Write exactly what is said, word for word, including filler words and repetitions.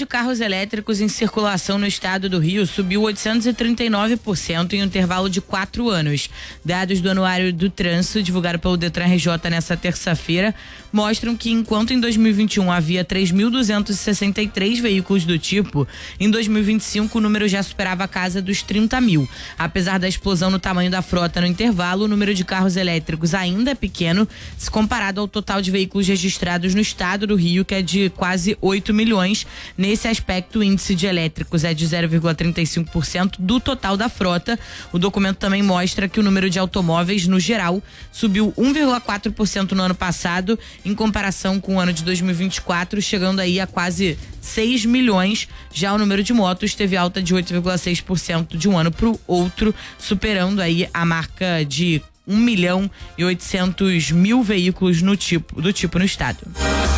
de carros elétricos em circulação no estado do Rio subiu oitocentos e trinta e nove por cento em um intervalo de quatro anos. Dados do Anuário do Trânsito, divulgado pelo Detran R J nesta terça-feira, mostram que enquanto em dois mil e vinte e um havia três mil duzentos e sessenta e três veículos do tipo, em dois mil e vinte e cinco o número já superava a casa dos trinta mil. Apesar da explosão no tamanho da frota no intervalo, o número de carros elétricos ainda é pequeno se comparado ao total de veículos registrados no estado do Rio, que é de quase oito milhões. Nesse aspecto, o índice de elétricos é de zero vírgula trinta e cinco por cento do total da frota. O documento também mostra que o número de automóveis, no geral, subiu um vírgula quatro por cento no ano passado, em comparação com o ano de dois mil e vinte e quatro, chegando aí a quase seis milhões. Já o número de motos teve alta de oito vírgula seis por cento de um ano para o outro, superando aí a marca de um milhão e oitocentos mil veículos no tipo, do tipo no estado.